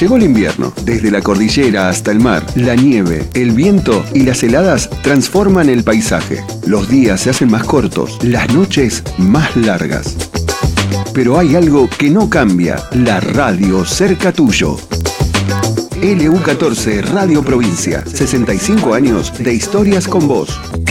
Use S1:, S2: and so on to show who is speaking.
S1: Llegó el invierno. Desde la cordillera hasta el mar, la nieve, el viento y las heladas transforman el paisaje. Los días se hacen más cortos, las noches más largas. Pero hay algo que no cambia: la radio cerca tuyo. LU14 Radio Provincia, 65 años de historias con vos.